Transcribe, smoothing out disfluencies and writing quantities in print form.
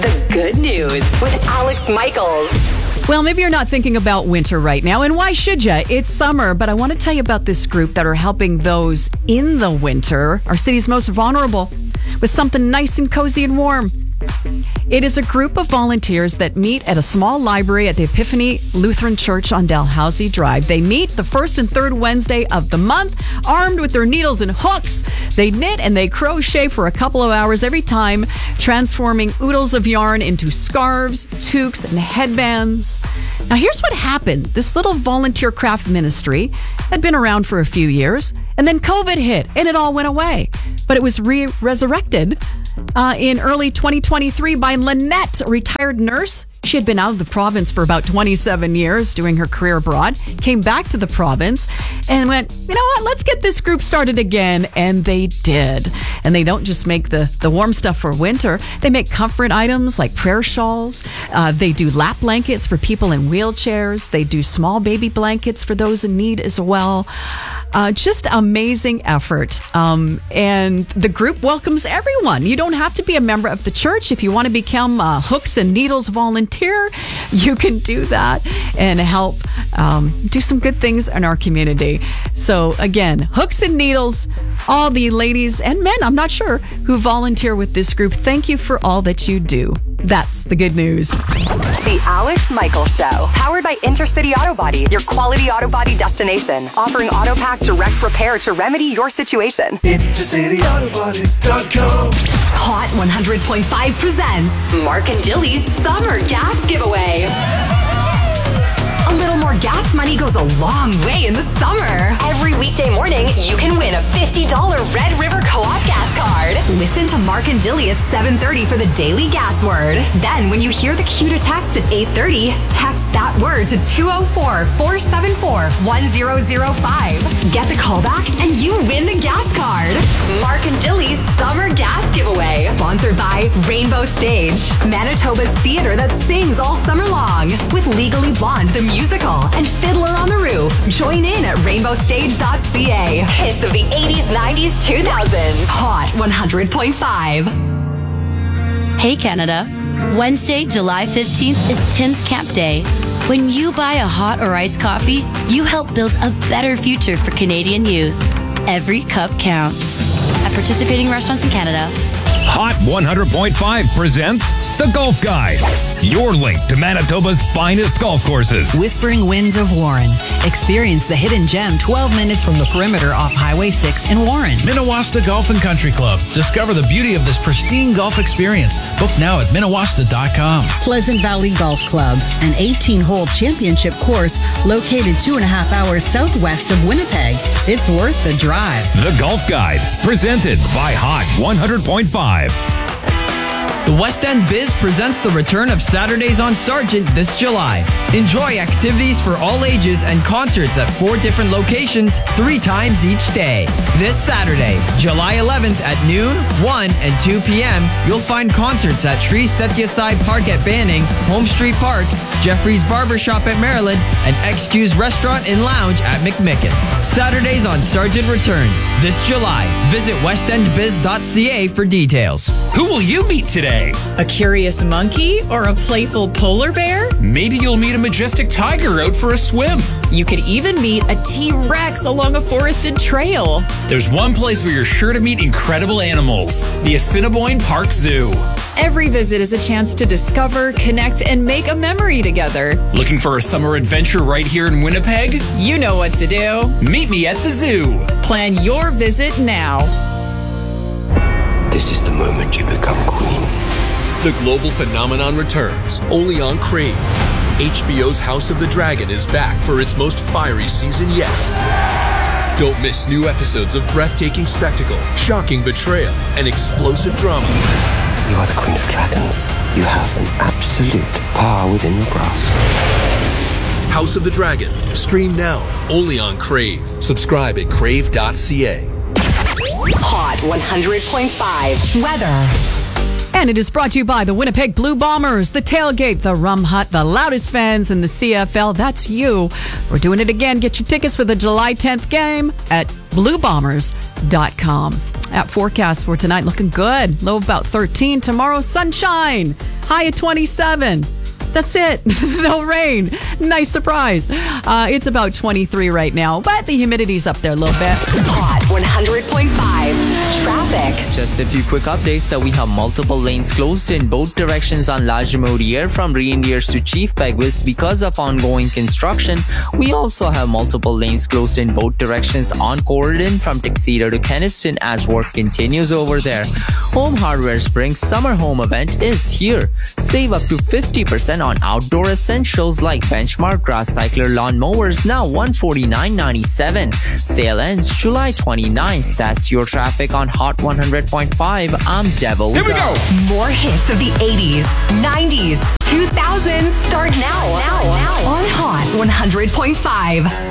The Good News with Alex Michaels. Well, maybe you're not thinking about winter right now, and why should you? It's summer, but I want to tell you about this group that are helping those in the winter, our city's most vulnerable, with something nice and cozy and warm. It is a group of volunteers that meet at a small library at the Epiphany Lutheran Church on Dalhousie Drive. They meet the first and third Wednesday of the month, armed with their needles and hooks. They knit and they crochet for a couple of hours every time, transforming oodles of yarn into scarves, toques, and headbands. Now, here's what happened. This little volunteer craft ministry had been around for a few years, and then COVID hit, and it all went away. But it was resurrected in early 2023 by Lynette, a retired nurse. She had been out of the province for about 27 years doing her career abroad, came back to the province and went, you know what, let's get this group started again. And they did. And they don't just make the warm stuff for winter. They make comfort items like prayer shawls. They do lap blankets for people in wheelchairs. They do small baby blankets for those in need as well. Just amazing effort. And the group welcomes everyone. You don't have to be a member of the church. If you want to become a Hooks and Needles volunteer, you can do that and help do some good things in our community. So again, Hooks and Needles, all the ladies and men, I'm not sure, who volunteer with this group, thank you for all that you do. That's the good news. The Alex Michaels Show, powered by Intercity Auto Body, your quality auto body destination, offering AutoPack direct repair to remedy your situation. IntercityAutoBody.com. Hot 100.5 presents Mark and Dilly's Summer Gas Giveaway. A little more gas money goes a long way in the summer. Every weekday morning, you can win a $50 Red River Co-op gas card. Listen to Mark and Dilly at 7:30 for the daily gas word. Then, when you hear the cue to text at 8:30, text that word to 204-474-1005. Get the call back and you win the gas card. Mark and Dilly's Summer Gas Giveaway. Sponsored by Rainbow Stage, Manitoba's theater that sings all summer long. With Legally Blonde, the musical, and Fiddler on the Roof. Join in at rainbowstage.ca. Hits of the 80s, 90s, 2000s. Hot 100.5. Hey Canada, Wednesday, July 15th is Tim's Camp Day. When you buy a hot or iced coffee, you help build a better future for Canadian youth. Every cup counts. At participating restaurants in Canada. Hot 100.5 presents The Golf Guide, your link to Manitoba's finest golf courses. Whispering Winds of Warren. Experience the hidden gem 12 minutes from the perimeter off Highway 6 in Warren. Minnewaska Golf and Country Club. Discover the beauty of this pristine golf experience. Book now at Minnewaska.com. Pleasant Valley Golf Club, an 18-hole championship course located 2.5 hours southwest of Winnipeg. It's worth the drive. The Golf Guide, presented by Hot 100.5. The West End Biz presents the return of Saturdays on Sargent this July. Enjoy activities for all ages and concerts at 4 different locations 3 times each day. This Saturday, July 11th at noon, 1 and 2 p.m., you'll find concerts at Tree Set-Aside Park at Banning, Home Street Park, Jeffrey's Barbershop at Maryland, and XQ's Restaurant and Lounge at McMicken. Saturdays on Sargent returns this July. Visit westendbiz.ca for details. Who will you meet today? A curious monkey or a playful polar bear? Maybe you'll meet a majestic tiger out for a swim. You could even meet a T-Rex along a forested trail. There's one place where you're sure to meet incredible animals, the Assiniboine Park Zoo. Every visit is a chance to discover, connect, and make a memory together. Looking for a summer adventure right here in Winnipeg? You know what to do. Meet me at the zoo. Plan your visit now. This is the moment you become queen. The global phenomenon returns, only on Crave. HBO's House of the Dragon is back for its most fiery season yet. Don't miss new episodes of breathtaking spectacle, shocking betrayal, and explosive drama. You are the queen of dragons. You have an absolute power within your grasp. House of the Dragon. Stream now, only on Crave. Subscribe at crave.ca. Hot 100.5 weather. And it is brought to you by the Winnipeg Blue Bombers, the Tailgate, the Rum Hut, the loudest fans in the CFL. That's you. We're doing it again. Get your tickets for the July 10th game at bluebombers.com. At forecast for tonight, looking good. Low about 13. Tomorrow, sunshine. High at 27. That's it. No rain. Nice surprise. It's about 23 right now, but the humidity's up there a little bit. Hot 100.5 traffic. Just a few quick updates that we have multiple lanes closed in both directions on La Jamodiere from Reindeers to Chief Peguis because of ongoing construction. We also have multiple lanes closed in both directions on Corridon from Tuxedo to Keniston as work continues over there. Home Hardware Springs Summer Home Event is here. Save up to 50% on outdoor essentials like Benchmark Grass Cycler lawn mowers, now $149.97. Sale ends July 29th. That's your traffic on Hot 100.5. I'm Devil. Here we go. More hits of the 80s, 90s, 2000s start now on Hot 100.5.